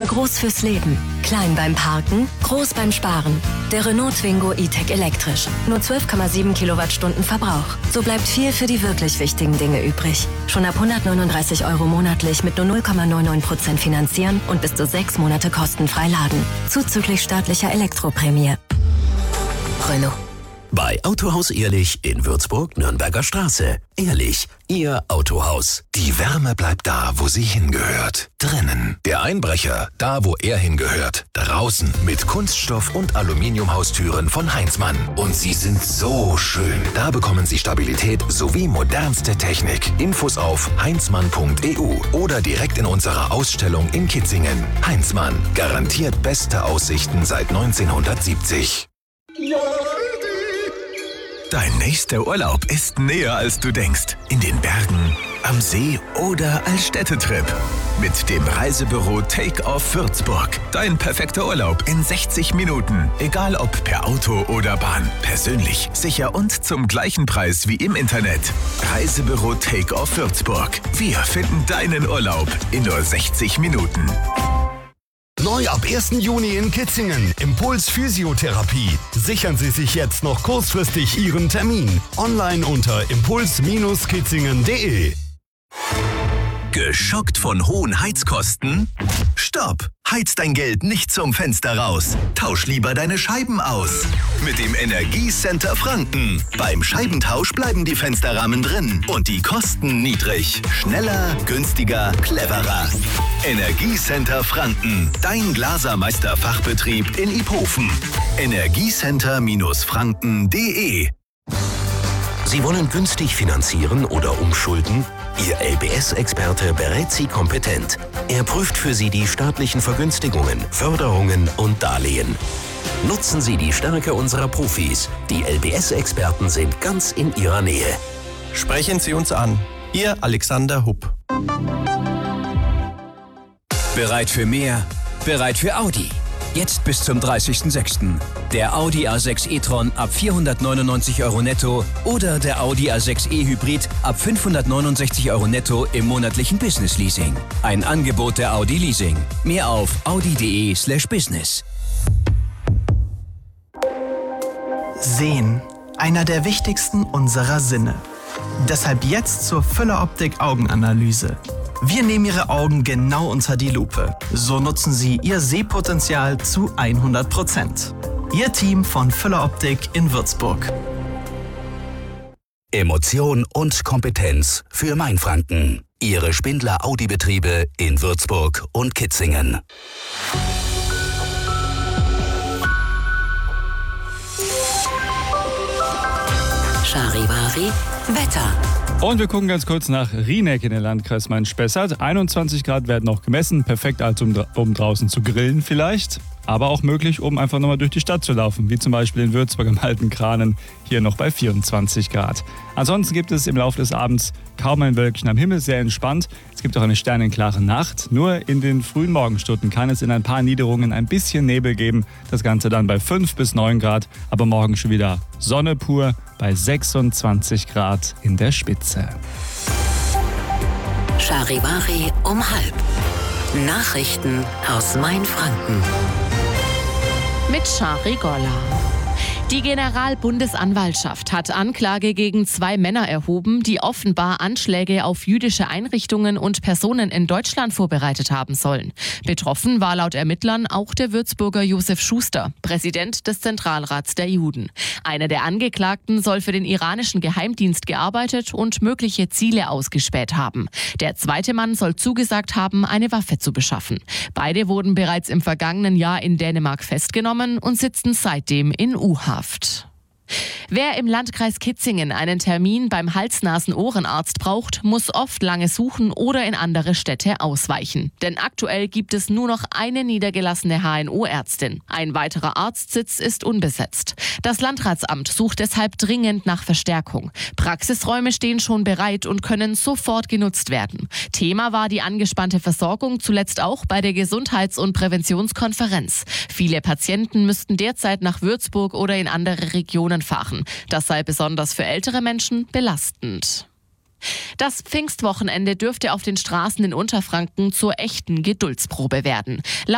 Groß fürs Leben. Klein beim Parken, groß beim Sparen. Der Renault Twingo E-Tech elektrisch. Nur 12,7 Kilowattstunden Verbrauch. So bleibt viel für die wirklich wichtigen Dinge übrig. Schon ab 139 € monatlich mit nur 0,99% finanzieren und bis zu 6 Monate kostenfrei laden. Zuzüglich staatlicher Elektroprämie. Renault. Bei Autohaus Ehrlich in Würzburg, Nürnberger Straße. Ehrlich, Ihr Autohaus. Die Wärme bleibt da, wo sie hingehört. Drinnen. Der Einbrecher, da wo er hingehört. Draußen mit Kunststoff- und Aluminiumhaustüren von Heinzmann. Und sie sind so schön. Da bekommen Sie Stabilität sowie modernste Technik. Infos auf heinzmann.eu oder direkt in unserer Ausstellung in Kitzingen. Heinzmann. Garantiert beste Aussichten seit 1970. Dein nächster Urlaub ist näher, als du denkst. In den Bergen, am See oder als Städtetrip. Mit dem Reisebüro Take-Off Würzburg. Dein perfekter Urlaub in 60 Minuten. Egal ob per Auto oder Bahn. Persönlich, sicher und zum gleichen Preis wie im Internet. Reisebüro Take-Off Würzburg. Wir finden deinen Urlaub in nur 60 Minuten. Neu ab 1. Juni in Kitzingen. Impuls Physiotherapie. Sichern Sie sich jetzt noch kurzfristig Ihren Termin. Online unter impuls-kitzingen.de. Geschockt von hohen Heizkosten? Stopp! Heiz dein Geld nicht zum Fenster raus. Tausch lieber deine Scheiben aus. Mit dem Energiecenter Franken. Beim Scheibentausch bleiben die Fensterrahmen drin und die Kosten niedrig. Schneller, günstiger, cleverer. Energiecenter Franken. Dein Glasermeister-Fachbetrieb in Iphofen. Energiecenter-franken.de. Sie wollen günstig finanzieren oder umschulden? Ihr LBS-Experte berät Sie kompetent. Er prüft für Sie die staatlichen Vergünstigungen, Förderungen und Darlehen. Nutzen Sie die Stärke unserer Profis. Die LBS-Experten sind ganz in Ihrer Nähe. Sprechen Sie uns an. Ihr Alexander Hupp. Bereit für mehr? Bereit für Audi. Jetzt bis zum 30.06. Der Audi A6 e-tron ab 499 € netto oder der Audi A6 e-Hybrid ab 569 € netto im monatlichen Business-Leasing. Ein Angebot der Audi Leasing. Mehr auf audi.de/business. Sehen. Einer der wichtigsten unserer Sinne. Deshalb jetzt zur Füller-Optik Augenanalyse. Wir nehmen Ihre Augen genau unter die Lupe. So nutzen Sie Ihr Sehpotenzial zu 100%. Ihr Team von Füller Optik in Würzburg. Emotion und Kompetenz für Mainfranken. Ihre Spindler Audi-Betriebe in Würzburg und Kitzingen. Charivari Wetter. Und wir gucken ganz kurz nach Rieneck in den Landkreis Main-Spessart. 21 Grad werden noch gemessen. Perfekt, also um draußen zu grillen vielleicht. Aber auch möglich, um einfach nochmal durch die Stadt zu laufen. Wie zum Beispiel in Würzburg am Alten Kranen. Hier noch bei 24 Grad. Ansonsten gibt es im Laufe des Abends kaum ein Wölkchen am Himmel. Sehr entspannt. Es gibt auch eine sternenklare Nacht. Nur in den frühen Morgenstunden kann es in ein paar Niederungen ein bisschen Nebel geben. Das Ganze dann bei 5 bis 9 Grad. Aber morgen schon wieder Sonne pur bei 26 Grad in der Spitze. Charivari um 12:30. Nachrichten aus Mainfranken. Mit Shari Golla. Die Generalbundesanwaltschaft hat Anklage gegen 2 Männer erhoben, die offenbar Anschläge auf jüdische Einrichtungen und Personen in Deutschland vorbereitet haben sollen. Betroffen war laut Ermittlern auch der Würzburger Josef Schuster, Präsident des Zentralrats der Juden. Einer der Angeklagten soll für den iranischen Geheimdienst gearbeitet und mögliche Ziele ausgespäht haben. Der zweite Mann soll zugesagt haben, eine Waffe zu beschaffen. Beide wurden bereits im vergangenen Jahr in Dänemark festgenommen und sitzen seitdem in U-Haft. Wer im Landkreis Kitzingen einen Termin beim Hals-Nasen-Ohrenarzt braucht, muss oft lange suchen oder in andere Städte ausweichen. Denn aktuell gibt es nur noch eine niedergelassene HNO-Ärztin. Ein weiterer Arztsitz ist unbesetzt. Das Landratsamt sucht deshalb dringend nach Verstärkung. Praxisräume stehen schon bereit und können sofort genutzt werden. Thema war die angespannte Versorgung, zuletzt auch bei der Gesundheits- und Präventionskonferenz. Viele Patienten müssten derzeit nach Würzburg oder in andere Regionen fahren. Das sei besonders für ältere Menschen belastend. Das Pfingstwochenende dürfte auf den Straßen in Unterfranken zur echten Geduldsprobe werden.